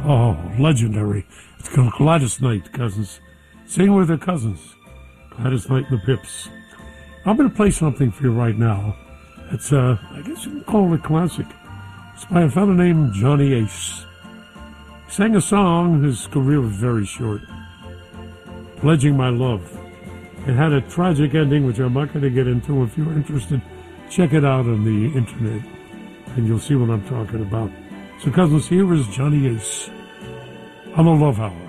Oh, legendary. It's called Gladys Knight, cousins. Sing with her cousins. Gladys Knight and the Pips. I'm going to play something for you right now. It's, I guess you can call it a classic. It's by a fellow named Johnny Ace. He sang a song, his career was very short. Pledging My Love. It had a tragic ending, which I'm not going to get into. If you're interested, check it out on the internet, and you'll see what I'm talking about. So, cousins, here is Johnny Ace on the Love Hour.